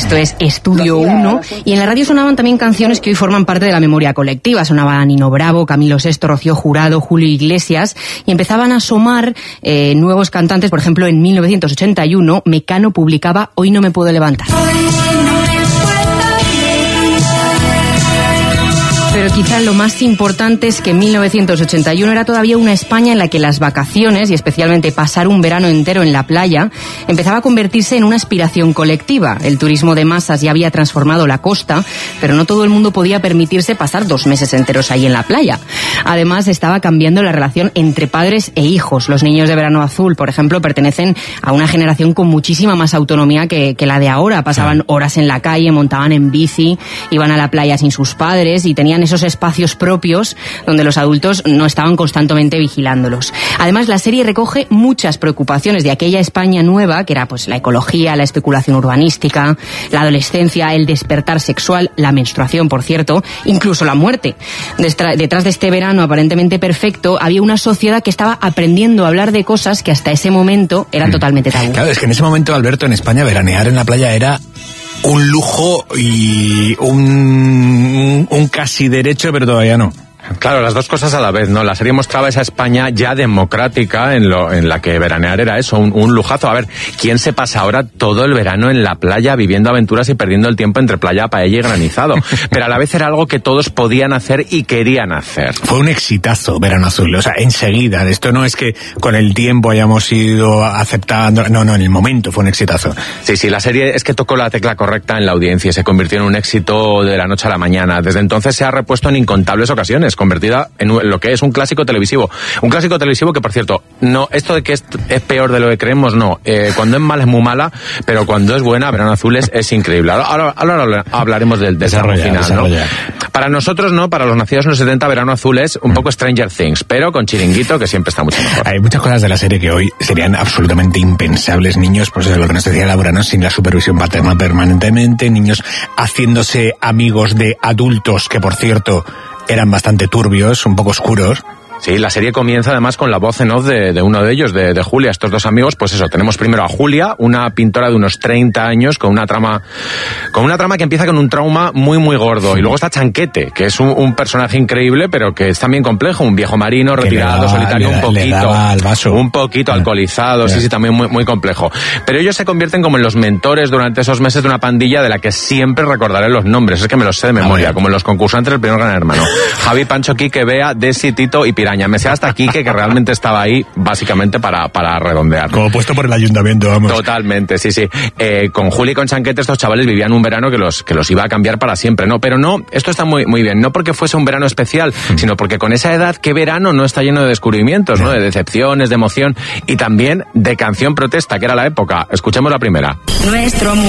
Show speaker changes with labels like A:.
A: Esto es Estudio 1. Y en la radio sonaban también canciones que hoy forman parte de la memoria colectiva. Sonaba Nino Bravo, Camilo Sesto, Rocío Jurado, Julio Iglesias. Y empezaban a asomar nuevos cantantes. Por ejemplo, en 1981, Mecano publicaba Hoy no me puedo levantar. Pero quizá lo más importante es que en 1981 era todavía una España en la que las vacaciones, y especialmente pasar un verano entero en la playa, empezaba a convertirse en una aspiración colectiva. El turismo de masas ya había transformado la costa, pero no todo el mundo podía permitirse pasar 2 meses enteros ahí en la playa. Además, estaba cambiando la relación entre padres e hijos. Los niños de Verano Azul, por ejemplo, pertenecen a una generación con muchísima más autonomía que la de ahora. Pasaban horas en la calle, montaban en bici, iban a la playa sin sus padres y tenían esos espacios propios donde los adultos no estaban constantemente vigilándolos. Además, la serie recoge muchas preocupaciones de aquella España nueva, que era pues la ecología, la especulación urbanística, la adolescencia, el despertar sexual, la menstruación, por cierto, incluso la muerte. Detrás de este verano aparentemente perfecto, había una sociedad que estaba aprendiendo a hablar de cosas que hasta ese momento eran totalmente tabú.
B: Claro, es que en ese momento, Alberto, en España, veranear en la playa era un lujo y un casi derecho, pero todavía no.
C: Claro, las dos cosas a la vez, ¿no? La serie mostraba esa España ya democrática en la que veranear era eso, un lujazo. A ver, ¿quién se pasa ahora todo el verano en la playa viviendo aventuras y perdiendo el tiempo entre playa, paella y granizado? Pero a la vez era algo que todos podían hacer y querían hacer.
B: Fue un exitazo Verano Azul, o sea, enseguida. Esto no es que con el tiempo hayamos ido aceptando, no, en el momento fue un exitazo.
C: Sí, la serie es que tocó la tecla correcta en la audiencia y se convirtió en un éxito de la noche a la mañana. Desde entonces se ha repuesto en incontables ocasiones, convertida en lo que es un clásico televisivo. Un clásico televisivo que, por cierto, no, esto de que es peor de lo que creemos, no. Cuando es mala es muy mala, pero cuando es buena, Verano Azul es increíble. Ahora hablaremos del desarrollo final, ¿no? Para nosotros, no, para los nacidos en los 70, Verano Azul es un poco Stranger Things, pero con chiringuito, que siempre está mucho mejor.
B: Hay muchas cosas de la serie que hoy serían absolutamente impensables. Niños, pues eso es lo que nos decía Laura, ¿no? Sin la supervisión paterna permanentemente, niños haciéndose amigos de adultos que, por cierto, eran bastante turbios, un poco oscuros.
C: Sí, la serie comienza además con la voz en off de uno de ellos, de Julia, estos dos amigos. Pues eso, tenemos primero a Julia, una pintora de unos 30 años con una trama que empieza con un trauma muy muy gordo. Y luego está Chanquete, que es un personaje increíble, pero que es también complejo, un viejo marino retirado, solitario, un poquito alcoholizado, sí, también muy muy complejo. Pero ellos se convierten como en los mentores durante esos meses de una pandilla de la que siempre recordaré los nombres, es que me los sé de memoria, como los concursantes del primer Gran Hermano. Javi, Pancho, Quique, Bea, Desi, Tito y Piraña. Me sé hasta Quique, que realmente estaba ahí básicamente para redondear.
B: Como puesto por el ayuntamiento, vamos.
C: Totalmente, sí. Con Juli y con Chanquete estos chavales vivían un verano que los iba a cambiar para siempre, ¿no? Pero no, esto está muy, muy bien. No porque fuese un verano especial, sino porque con esa edad, ¿qué verano no está lleno de descubrimientos, ¿no? De decepciones, de emoción y también de canción protesta, que era la época. Escuchemos la primera.
D: Nuestro mundo